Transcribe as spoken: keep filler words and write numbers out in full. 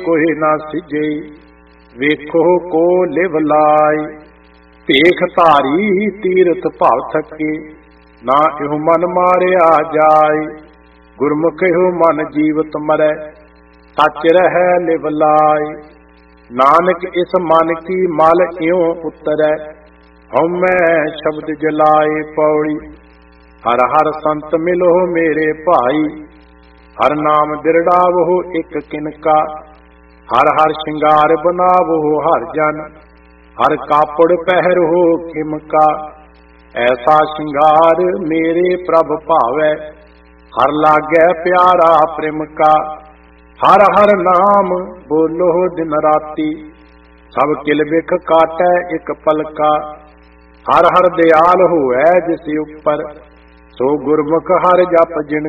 कोई ना सिजे, वेखो को लिव लाए। भेख धारी तीरथ भाव थके, ना इहो मन मारिया जाए। गुरमुख इहो मन जीवत मरै, सच रहै लिव लाए। नानक इस मन की मल इਉਂ उतरै, हउमੈ शब्द जलाए। पौड़ी हर हर संत मिलो मेरे भाई, हर नाम दिरड़ावो एक किनका। हर हर श्रृंगार बनावो हर जन, हर कापड़ पहरो किमका। ऐसा श्रृंगार मेरे प्रभ भावै, हर लागै प्यारा प्रेम का। हर हर नाम बोलो दिन राती, सब किल बिख काटै एक पलका। हर हर दयाल होऐ जिस उपर, सो गुरमुख हर जप जिन